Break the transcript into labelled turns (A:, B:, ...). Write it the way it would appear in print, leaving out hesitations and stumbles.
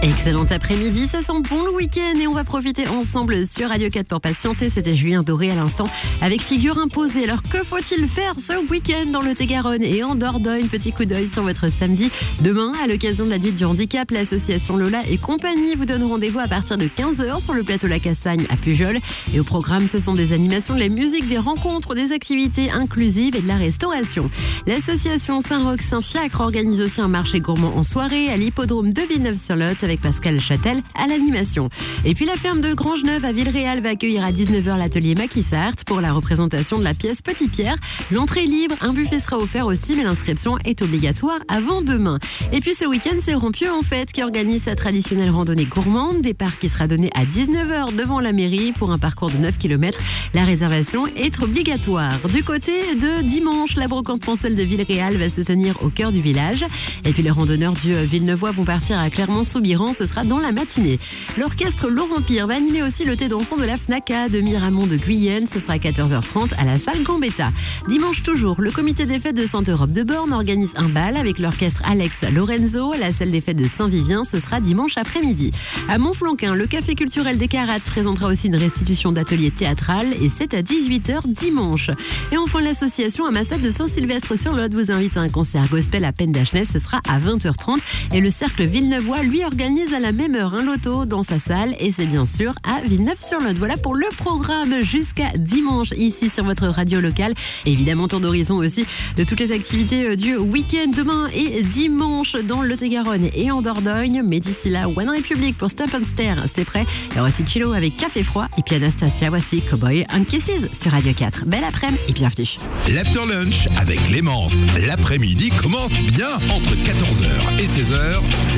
A: Excellent après-midi, ça sent bon le week-end et on va profiter ensemble sur Radio 4 pour patienter. C'était Julien Doré à l'instant avec Figure imposée. Alors que faut-il faire ce week-end dans le Lot-et-Garonne et en Dordogne? Petit coup d'œil sur votre samedi. Demain, à l'occasion de la nuit du handicap, l'association Lola et compagnie vous donne rendez-vous à partir de 15h sur le plateau La Cassagne à Pujol. Et au programme, ce sont des animations, de la musique, des rencontres, des activités inclusives et de la restauration. L'association Saint-Roch-Saint-Fiacre organise aussi un marché gourmand en soirée à l'hippodrome de Villeneuve-sur-Lot avec Pascal Châtel à l'animation. Et puis la ferme de Grangeneuve à Villeréal va accueillir à 19h l'atelier Maquissart pour la représentation de la pièce Petit Pierre. L'entrée est libre, un buffet sera offert aussi, mais l'inscription est obligatoire avant demain. Et puis ce week-end, c'est Rompieux en fait qui organise sa traditionnelle randonnée gourmande. Départ qui sera donné à 19h devant la mairie pour un parcours de 9 km. La réservation est obligatoire. Du côté de dimanche, la brocante Penseul de Villeréal va se tenir au cœur du village. Et puis les randonneurs du Villeneuvois vont partir à Clermont-Soubirans. Ce sera dans la matinée. L'orchestre Laurent Pire va animer aussi le thé dansant de la FNACA de Miramont de Guyenne. Ce sera à 14h30 à la salle Gambetta. Dimanche toujours, le comité des fêtes de Sainte-Europe de Borne organise un bal avec l'orchestre Alex Lorenzo. La salle des fêtes de Saint-Vivien, ce sera dimanche après-midi. À Montflanquin, le café culturel des Carats présentera aussi une restitution d'atelier théâtral et c'est à 18h dimanche. Et enfin, l'association Amassade de Saint-Sylvestre-sur-Lot vous invite à un concert gospel à Penn-d'Achenay. Ce sera à 20h30 et le cercle Villeneuvois lui organise à la même heure un loto dans sa salle et c'est bien sûr à Villeneuve-sur-Lot. Voilà pour le programme jusqu'à dimanche ici sur votre radio locale. Évidemment, tour d'horizon aussi de toutes les activités du week-end demain et dimanche dans le Lot-et-Garonne et en Dordogne. Mais d'ici là, One Republic pour Stump and Stare, c'est prêt. Et voici Chilo avec Café Froid et puis Anastasia, voici Cowboy and Kisses sur Radio 4. Belle après-midi et bienvenue.
B: L'After Lunch avec Clémence. L'après-midi commence bien entre 14h et 16h.